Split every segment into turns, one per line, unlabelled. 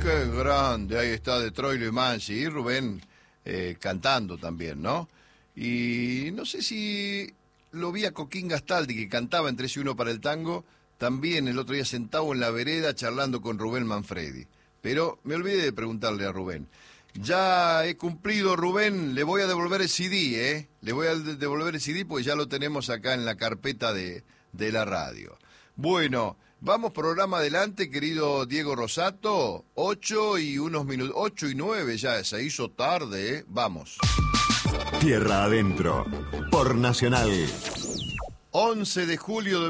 Qué grande, ahí está de Troilo y Mansi. Y Rubén cantando también, ¿no? Y no sé si lo vi a Coquín Gastaldi, que cantaba en 3 y 1 para el tango, también el otro día sentado en la vereda charlando con Rubén Manfredi. Pero me olvidé de preguntarle a Rubén. Ya he cumplido, Rubén, le voy a devolver el CD, ¿eh? Le voy a devolver el CD porque ya lo tenemos acá en la carpeta de la radio. Bueno, vamos programa adelante, querido Diego Rosato. 8 y unos minutos, 8 y 9 ya, se hizo tarde, ¿eh? Vamos.
Tierra Adentro, por Nacional.
11 de julio de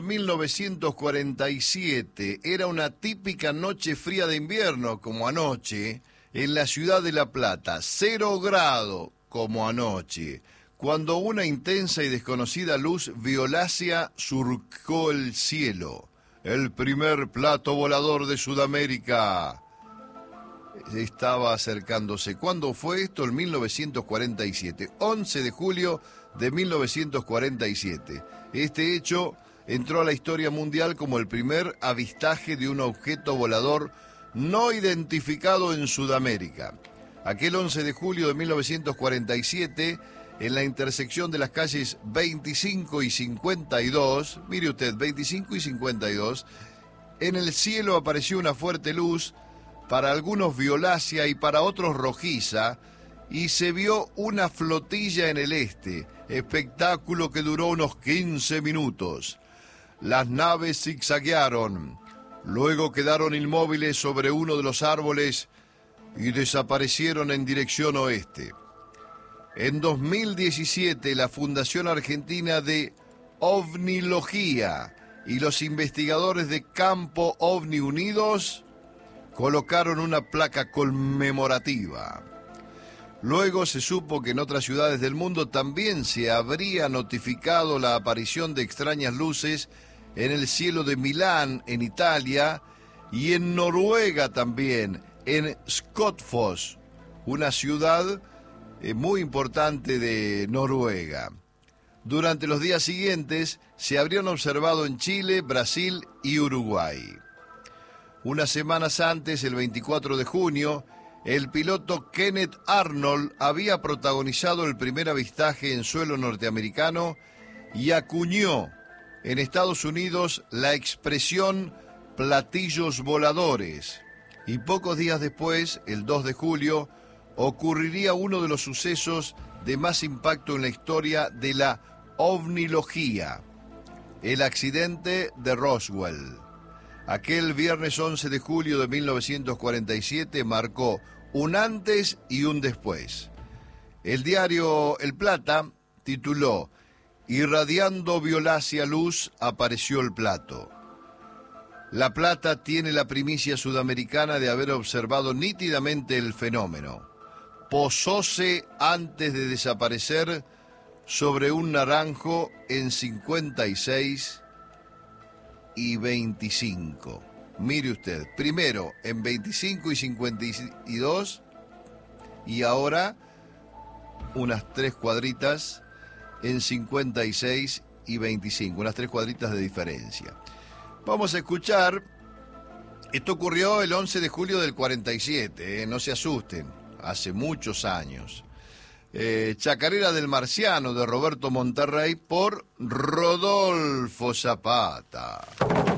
1947, era una típica noche fría de invierno, como anoche, en la ciudad de La Plata, 0 grados, como anoche, cuando una intensa y desconocida luz violácea surcó el cielo. El primer plato volador de Sudamérica estaba acercándose. ¿Cuándo fue esto? En 1947, 11 de julio de 1947. Este hecho entró a la historia mundial como el primer avistaje de un objeto volador no identificado en Sudamérica. Aquel 11 de julio de 1947, en la intersección de las calles 25 y 52, mire usted, 25 y 52, en el cielo apareció una fuerte luz, para algunos violácea y para otros rojiza, y se vio una flotilla en el este, espectáculo que duró unos 15 minutos. Las naves zigzaguearon, luego quedaron inmóviles sobre uno de los árboles y desaparecieron en dirección oeste. En 2017, la Fundación Argentina de OVNIología y los investigadores de Campo OVNI Unidos colocaron una placa conmemorativa. Luego se supo que en otras ciudades del mundo también se habría notificado la aparición de extrañas luces en el cielo de Milán, en Italia, y en Noruega también, en Skotfoss, una ciudad muy importante de Noruega. Durante los días siguientes se habrían observado en Chile, Brasil y Uruguay. Unas semanas antes, el 24 de junio, el piloto Kenneth Arnold había protagonizado el primer avistaje en suelo norteamericano y acuñó en Estados Unidos la expresión platillos voladores. Y pocos días después, el 2 de julio, ocurriría uno de los sucesos de más impacto en la historia de la ovnilogía, el accidente de Roswell. Aquel viernes 11 de julio de 1947 marcó un antes y un después. El diario El Plata tituló: "Irradiando violácea luz apareció el plato". La Plata tiene la primicia sudamericana de haber observado nítidamente el fenómeno. Posóse antes de desaparecer sobre un naranjo en 56 y 25. Mire usted, primero en 25 y 52 y ahora unas 3 cuadritas en 56 y 25, unas 3 cuadritas de diferencia. Vamos a escuchar, esto ocurrió el 11 de julio del 47, no se asusten, hace muchos años. Chacarera del Marciano de Roberto Monterrey por Rodolfo Zapata.